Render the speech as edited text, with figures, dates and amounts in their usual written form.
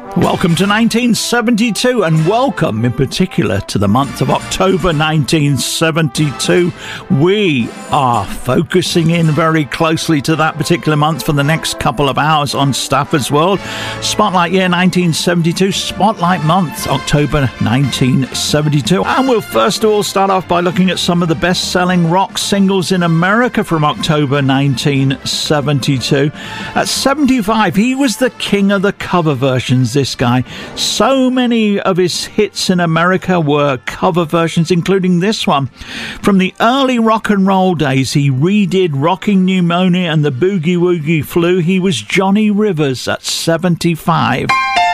Welcome to 1972, and welcome in particular to the month of October 1972. We are focusing in very closely to that particular month for the next couple of hours on Stafford's World. Spotlight year 1972, Spotlight month, October 1972. And we'll first of all start off by looking at some of the best-selling rock singles in America from October 1972. At 75, he was the king of the cover versions, this guy. So many of his hits in America were cover versions, including this one. From the early rock and roll days, he redid Rocking Pneumonia and the Boogie Woogie Flu. He was Johnny Rivers at 75.